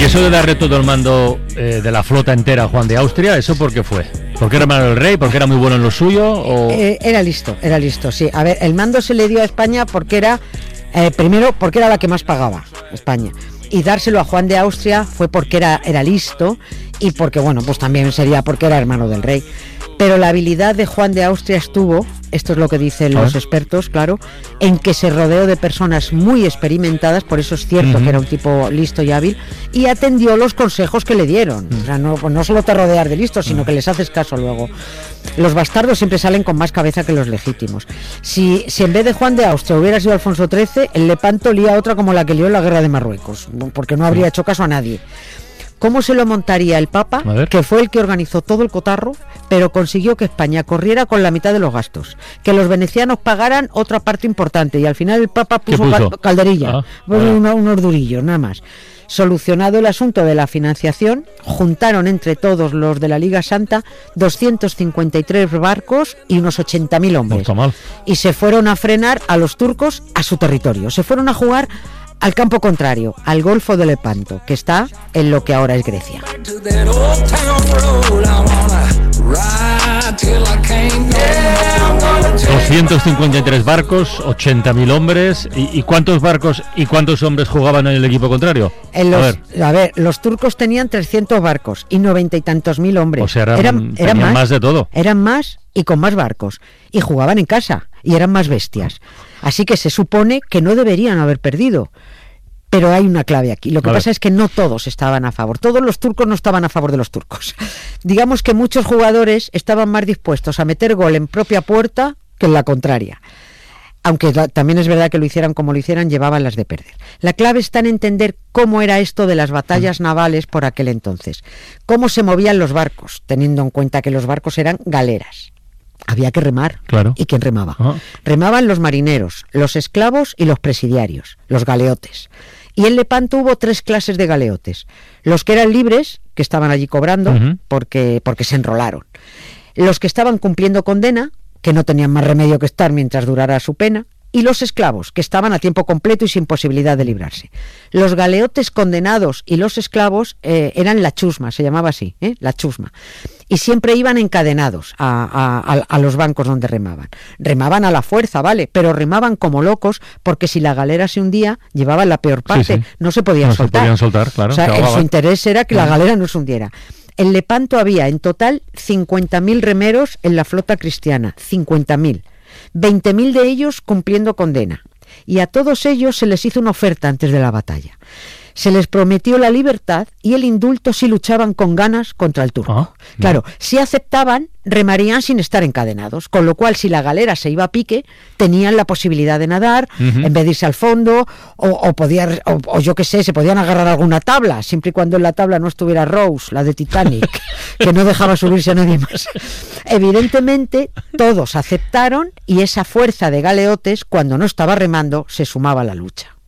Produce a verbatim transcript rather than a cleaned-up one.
eso de darle todo el mando eh, de la flota entera a Juan de Austria, ¿eso por qué fue? ¿Porque era hermano del rey? ¿Porque era muy bueno en lo suyo? O... Eh, era listo, era listo, sí. A ver, el mando se le dio a España porque era, eh, primero, porque era la que más pagaba, España. Y dárselo a Juan de Austria fue porque era, era listo y porque, bueno, pues también sería porque era hermano del rey. Pero la habilidad de Juan de Austria estuvo, esto es lo que dicen los expertos, claro, en que se rodeó de personas muy experimentadas, por eso es cierto uh-huh. que era un tipo listo y hábil, y atendió los consejos que le dieron. Uh-huh. O sea, no, no solo te rodeas de listos, sino uh-huh. que les haces caso luego. Los bastardos siempre salen con más cabeza que los legítimos. Si, si en vez de Juan de Austria hubiera sido Alfonso trece, el Lepanto lía otra como la que lió en la guerra de Marruecos, porque no habría uh-huh. hecho caso a nadie. ¿Cómo se lo montaría el Papa, que fue el que organizó todo el cotarro, pero consiguió que España corriera con la mitad de los gastos, que los venecianos pagaran otra parte importante, y al final el Papa puso, puso? calderilla, ah, pues ah. unos, unos durillos, nada más. Solucionado el asunto de la financiación, juntaron entre todos los de la Liga Santa doscientos cincuenta y tres barcos y unos ochenta mil hombres. No y se fueron a frenar a los turcos a su territorio, se fueron a jugar al campo contrario, al Golfo de Lepanto, que está en lo que ahora es Grecia. doscientos cincuenta y tres barcos, ochenta mil hombres. ¿Y, ¿Y cuántos barcos y cuántos hombres jugaban en el equipo contrario? En los, a, ver. a ver, los turcos tenían trescientos barcos y noventa y tantos mil hombres. O sea, eran, eran, eran más, más de todo. Eran más y con más barcos. Y jugaban en casa y eran más bestias. Así que se supone que no deberían haber perdido. Pero hay una clave aquí. Lo que pasa es que no todos estaban a favor. Todos los turcos no estaban a favor de los turcos. Digamos que muchos jugadores estaban más dispuestos a meter gol en propia puerta que en la contraria. Aunque también es verdad que lo hicieran como lo hicieran, llevaban las de perder. La clave está en entender cómo era esto de las batallas navales por aquel entonces. Cómo se movían los barcos, teniendo en cuenta que los barcos eran galeras. Había que remar. Claro. ¿Y quién remaba? Uh-huh. Remaban los marineros, los esclavos y los presidiarios, los galeotes. Y en Lepanto hubo tres clases de galeotes. Los que eran libres, que estaban allí cobrando, uh-huh. porque, porque se enrolaron. Los que estaban cumpliendo condena, que no tenían más remedio que estar mientras durara su pena. Y los esclavos, que estaban a tiempo completo y sin posibilidad de librarse. Los galeotes condenados y los esclavos eh, eran la chusma, se llamaba así, ¿eh? la chusma. Y siempre iban encadenados a, a, a, a los bancos donde remaban. Remaban a la fuerza, ¿vale? Pero remaban como locos, porque si la galera se hundía, llevaban la peor parte. Sí, sí. No se podían no soltar. Se podían soltar, claro. O sea, el, su interés era que la galera no se hundiera. En Lepanto había en total cincuenta mil remeros en la flota cristiana, cincuenta mil. veinte mil de ellos cumpliendo condena, y a todos ellos se les hizo una oferta antes de la batalla. Se les prometió la libertad y el indulto si luchaban con ganas contra el turco. Ah, claro, no. Si aceptaban, remarían sin estar encadenados, con lo cual si la galera se iba a pique, tenían la posibilidad de nadar, uh-huh. en vez de irse al fondo, o, o, podía, o, o yo qué sé, se podían agarrar a alguna tabla, siempre y cuando en la tabla no estuviera Rose, la de Titanic, que no dejaba subirse a nadie más. Evidentemente, todos aceptaron y esa fuerza de galeotes, cuando no estaba remando, se sumaba a la lucha.